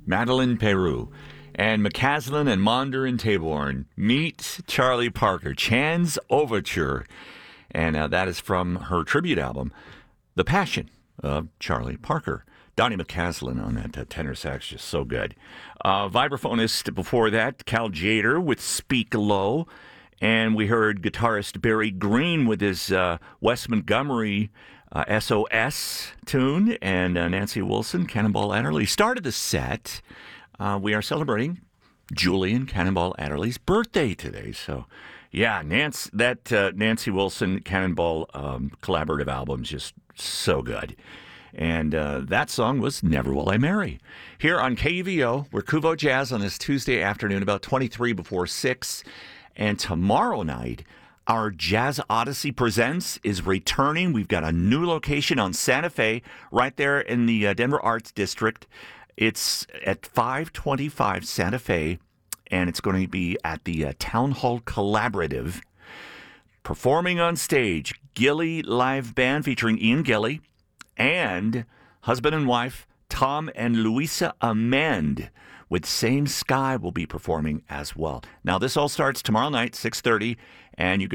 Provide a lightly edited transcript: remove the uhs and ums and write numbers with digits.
Madeline Peru, and McCaslin and Maunder and Taborn meet Charlie Parker, Chan's Overture. And that is from her tribute album, The Passion of Charlie Parker. Donnie McCaslin on that tenor sax, just so good. Vibraphonist before that, Cal Jader with Speak Low. And we heard guitarist Barry Green with his Wes Montgomery SOS tune. And Nancy Wilson, Cannonball Adderley. Started the set. We are celebrating Julian Cannonball Adderley's birthday today. So, yeah, Nancy Wilson Cannonball collaborative album is just so good. And that song was Never Will I Marry. Here on KUVO, we're Kuvo Jazz on this Tuesday afternoon, about 23 before 6. And tomorrow night, our Jazz Odyssey Presents is returning. We've got a new location on Santa Fe, right there in the Denver Arts District. It's at 525 Santa Fe, and it's going to be at the Town Hall Collaborative. Performing on stage, Gilly Live Band featuring Ian Gilly, and husband and wife Tom and Louisa Amend with Same Sky will be performing as well. Now, this all starts tomorrow night, 6:30, and you can